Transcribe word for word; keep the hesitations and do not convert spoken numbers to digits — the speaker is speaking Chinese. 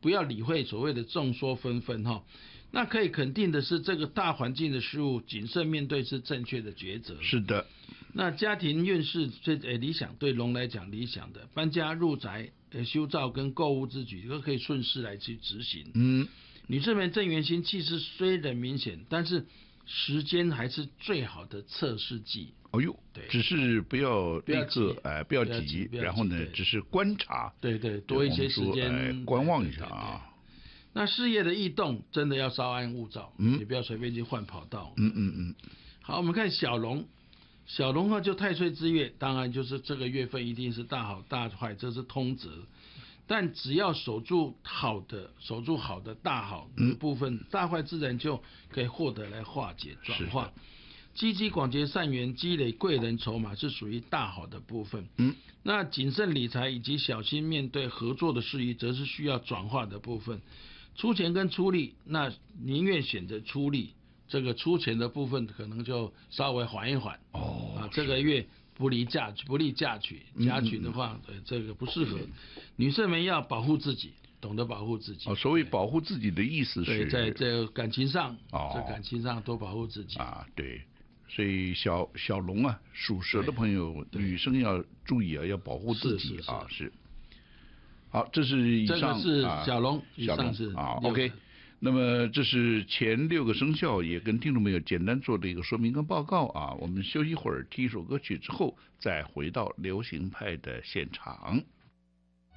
不要理会所谓的众说纷纷哈。那可以肯定的是，这个大环境的事物，谨慎面对是正确的抉择。 是的。 那家庭运势最诶理想，对龙来讲理想的搬家、入宅、呃修造跟购物之举都可以顺势来去执行。 嗯， 女生们正缘星气势虽然明显，但是时间还是最好的测试剂。 哦呦， 对， 只是不要立刻哎，不要不要急， 急然后呢，只是观察， 对对，多一些时间、 哎、观望一下啊。 那事业的异动真的要稍安勿躁，嗯，你不要随便去换跑道。 嗯嗯嗯。 好，我们看小龙，小龙呢就太岁之月，当然就是这个月份一定是大好大坏，这是通则。但只要守住好的，守住好的大好的部分，嗯、大坏自然就可以获得来化解转化。积极广结善缘，积累贵人筹码是属于大好的部分。嗯，那谨慎理财以及小心面对合作的事宜，则是需要转化的部分。出钱跟出力，那宁愿选择出力，这个出钱的部分可能就稍微缓一缓。哦，啊，这个月不利嫁不利嫁娶，嫁娶的话，嗯、对这个不适合。女生们要保护自己，懂得保护自己。 哦，所谓保护自己的意思是， 对，在在感情上， 哦， 在感情上多保护自己啊，对。所以小小龙啊，属蛇的朋友，女生要注意啊，要保护自己啊，是。是好，这是以上， 这个是小龙， 啊、小龙是啊 ，OK。那么这是前六个生肖，也跟听众朋友简单做了一个说明跟报告啊。我们休息一会儿，听一首歌曲之后，再回到流行派的现场。